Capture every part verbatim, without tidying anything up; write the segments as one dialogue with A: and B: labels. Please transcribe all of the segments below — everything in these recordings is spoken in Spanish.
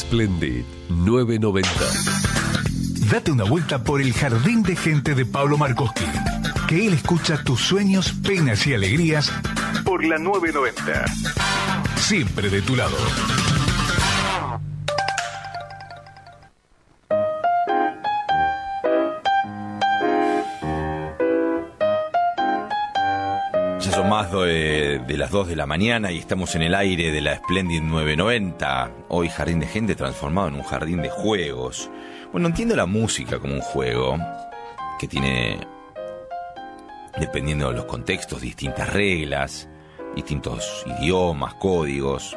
A: Splendid novecientos noventa.
B: Date una vuelta por el jardín de gente de Pablo Markowski, que él escucha tus sueños, penas y alegrías por la novecientos noventa. Siempre de tu lado.
C: Ya son más de, de las dos de la mañana y estamos en el aire de la Splendid novecientos noventa. Hoy jardín de gente transformado en un jardín de juegos. Bueno, entiendo la música como un juego que tiene, dependiendo de los contextos, distintas reglas, distintos idiomas, códigos.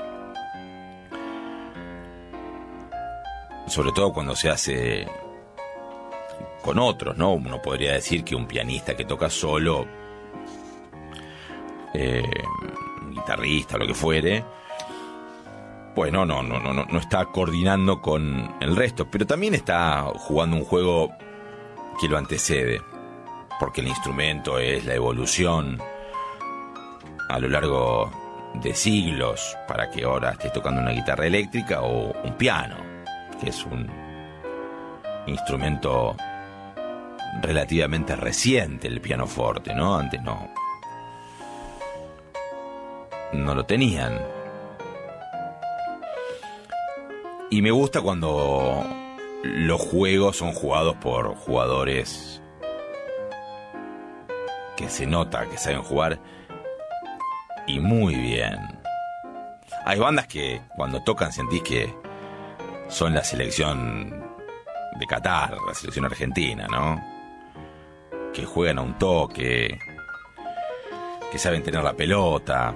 C: Sobre todo cuando se hace con otros, ¿no? Uno podría decir que un pianista que toca solo, eh, un guitarrista, lo que fuere, pues no, no, no, no, no está coordinando con el resto, pero también está jugando un juego que lo antecede, porque el instrumento es la evolución a lo largo de siglos para que ahora estés tocando una guitarra eléctrica o un piano, que es un instrumento relativamente reciente, el pianoforte, ¿no? Antes no, no lo tenían. Y me gusta cuando los juegos son jugados por jugadores que se nota que saben jugar y muy bien. Hay bandas que cuando tocan sentís que son la selección de Qatar, la selección argentina, ¿no? Que juegan a un toque, que saben tener la pelota.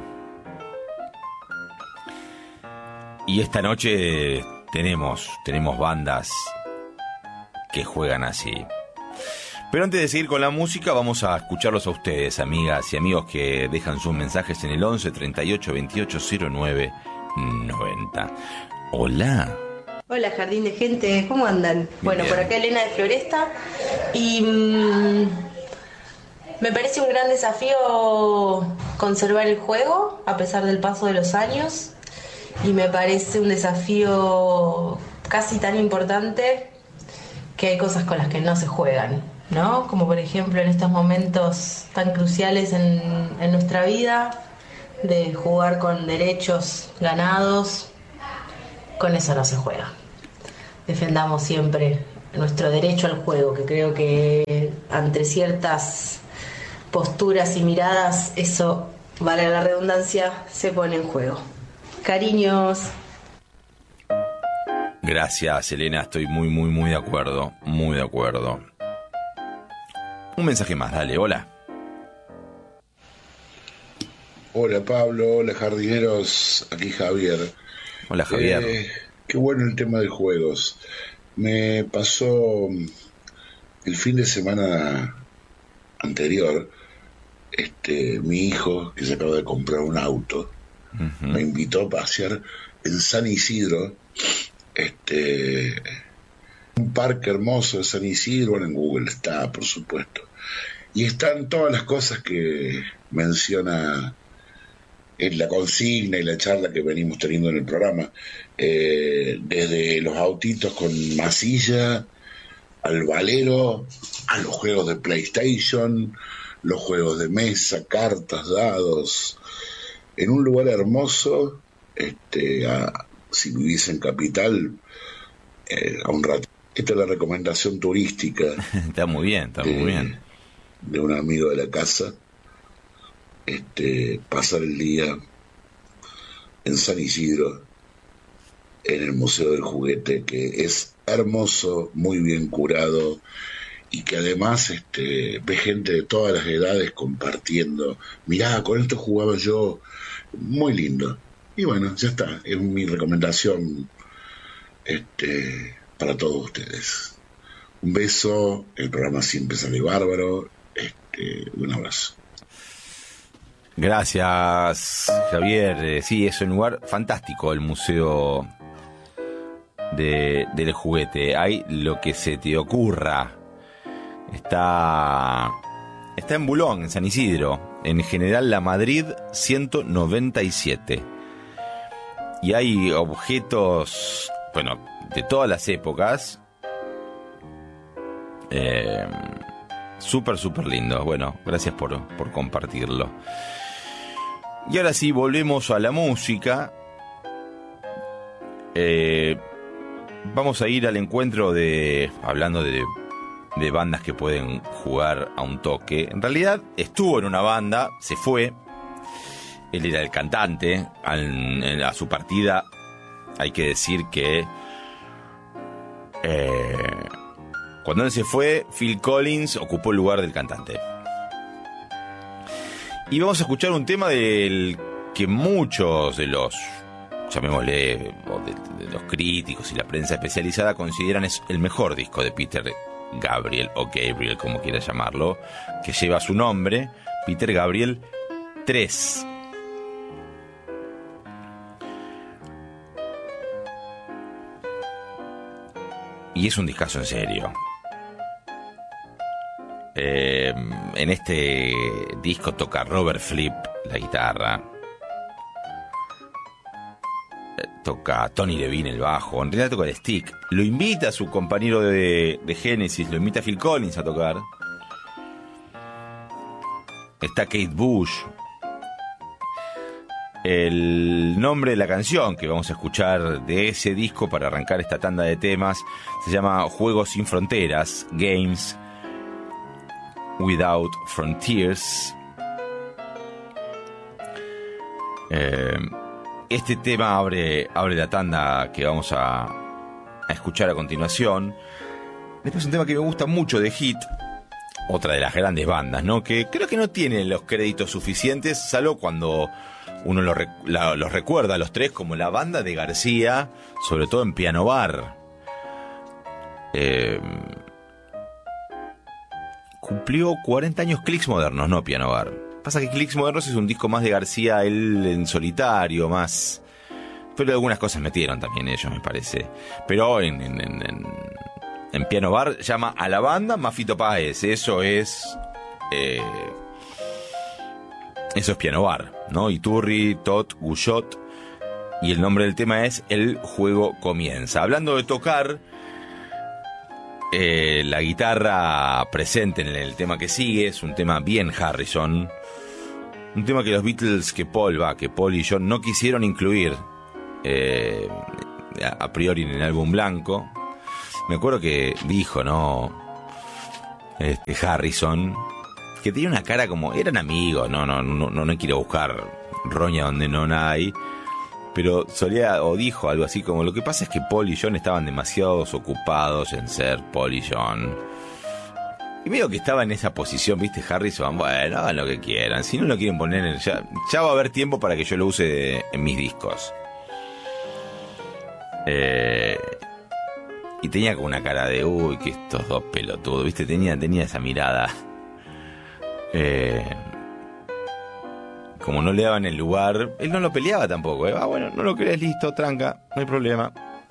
C: Y esta noche tenemos, tenemos bandas que juegan así. Pero antes de seguir con la música, vamos a escucharlos a ustedes, amigas y amigos que dejan sus mensajes en el once treinta y ocho veintiocho cero nueve noventa. Hola.
D: Hola, jardín de gente, ¿cómo andan? Bien. Bueno, por acá Elena de Floresta. Y mmm, me parece un gran desafío conservar el juego a pesar del paso de los años. Y me parece un desafío casi tan importante que hay cosas con las que no se juegan, ¿no? Como por ejemplo en estos momentos tan cruciales en, en nuestra vida, de jugar con derechos ganados, con eso no se juega. Defendamos siempre nuestro derecho al juego, que creo que ante ciertas posturas y miradas, eso, vale la redundancia, se pone en juego. Cariños.
C: Gracias, Elena, estoy muy, muy, muy de acuerdo, muy de acuerdo. Un mensaje más, dale, hola.
E: Hola, Pablo, hola, jardineros, aquí Javier.
C: Hola, Javier.
E: Eh, qué bueno el tema de juegos. Me pasó el fin de semana anterior, este, mi hijo, que se acaba de comprar un auto, uh-huh. me invitó a pasear en San Isidro, este, un parque hermoso de San Isidro. Bueno, en Google está, por supuesto, y están todas las cosas que menciona en la consigna y la charla que venimos teniendo en el programa, eh, desde los autitos con masilla, al valero, a los juegos de PlayStation, los juegos de mesa, cartas, dados, en un lugar hermoso. Este, a, si vivís en Capital, eh, a un rato. Esta es la recomendación turística.
C: Está muy bien, está
E: de,
C: muy bien.
E: De un amigo de la casa. Este, pasar el día en San Isidro, en el Museo del Juguete, que es hermoso, muy bien curado, y que además este, ve gente de todas las edades compartiendo. Mirá, con esto jugaba yo. Muy lindo. Y bueno, ya está, es mi recomendación este, para todos ustedes. Un beso, el programa siempre sale bárbaro, este, un abrazo.
C: Gracias, Javier. Eh, sí, es un lugar fantástico, el Museo de, del Juguete. Hay lo que se te ocurra. Está, está en Bulón, en San Isidro, en General La Madrid ciento noventa y siete. Y hay objetos bueno, de todas las épocas. Eh, súper, súper lindo. Bueno, gracias por, por compartirlo. Y ahora sí, volvemos a la música. Eh, vamos a ir al encuentro de... Hablando de, de bandas que pueden jugar a un toque. En realidad estuvo en una banda, se fue. Él era el cantante. Al, a su partida hay que decir que... Eh, cuando él se fue, Phil Collins ocupó el lugar del cantante. Y vamos a escuchar un tema del que muchos de los, llamémosle, de, de los críticos y la prensa especializada consideran es el mejor disco de Peter Gabriel, o Gabriel, como quiera llamarlo, que lleva su nombre, Peter Gabriel tres. Y es un discazo en serio. Eh, en este disco toca Robert Fripp la guitarra, eh, toca Tony Levine el bajo, en realidad toca el stick, lo invita a su compañero de, de Genesis, lo invita a Phil Collins a tocar, está Kate Bush. El nombre de la canción que vamos a escuchar de ese disco para arrancar esta tanda de temas se llama Juegos sin Fronteras, Games Without Frontiers. Eh, este tema abre, abre la tanda que vamos a, a escuchar a continuación. Después es un tema que me gusta mucho de Hit, otra de las grandes bandas, ¿no? Que creo que no tiene los créditos suficientes, salvo cuando uno los lo, lo recuerda a los tres como la banda de García, sobre todo en Piano Bar. Eh, Cumplió cuarenta años Clicks Modernos, no Piano Bar. Pasa que Clicks Modernos es un disco más de García, él en solitario, más... Pero algunas cosas metieron también ellos, me parece. Pero en, en, en, en Piano Bar llama a la banda Mafito Páez. Eso es... Eh, eso es Piano Bar, ¿no? Iturri, Tot, Guyot. Y el nombre del tema es El Juego Comienza. Hablando de tocar... Eh, la guitarra presente en el tema que sigue es un tema bien Harrison, un tema que los Beatles, que Paul va, que Paul y John no quisieron incluir eh, a, a priori en el álbum blanco. Me acuerdo que dijo, no, este Harrison, que tenía una cara como, eran amigos, no, no, no, no, no quiero buscar roña donde no hay. Pero solía, o dijo algo así como, lo que pasa es que Paul y John estaban demasiado ocupados en ser Paul y John. Y medio que estaba en esa posición, ¿viste? Harrison, bueno, hagan lo que quieran. Si no lo quieren poner, en, ya, ya va a haber tiempo para que yo lo use de, en mis discos. Eh, y tenía como una cara de, uy, que estos dos pelotudos, ¿viste? Tenía, tenía esa mirada. Eh... Como no le daban el lugar, él no lo peleaba tampoco, ¿eh? Ah, bueno, no lo crees, listo, tranca, no hay problema.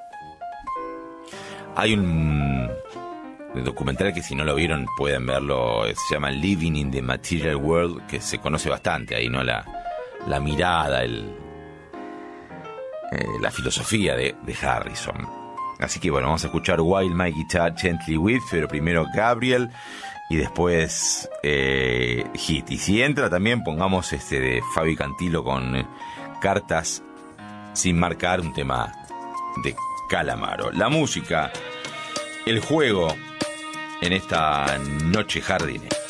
C: Hay un documental que si no lo vieron pueden verlo, se llama Living in the Material World, que se conoce bastante ahí, ¿no? La, la mirada, el, eh, la filosofía de, de Harrison. Así que bueno, vamos a escuchar While My Guitar Gently Weeps, pero primero Gabriel. Y después eh, Hit. Y si entra también pongamos este de Fabi Cantilo con eh, Cartas sin marcar, un tema de Calamaro. La música, el juego en esta noche jardinera.